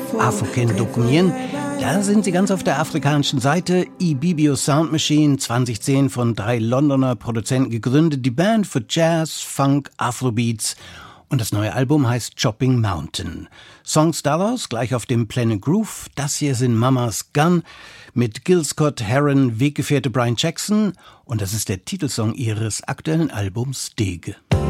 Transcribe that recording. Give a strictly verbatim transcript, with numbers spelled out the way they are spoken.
African Dokumien. Da sind sie ganz auf der afrikanischen Seite. Ibibio Sound Machine, zwanzig zehn von drei Londoner Produzenten gegründet. Die Band für Jazz, Funk, Afrobeats. Und das neue Album heißt Chopping Mountain. Songs daraus gleich auf dem Planet Groove. Das hier sind Mama's Gun mit Gil Scott-Heron, Weggefährte Brian Jackson. Und das ist der Titelsong ihres aktuellen Albums Dig.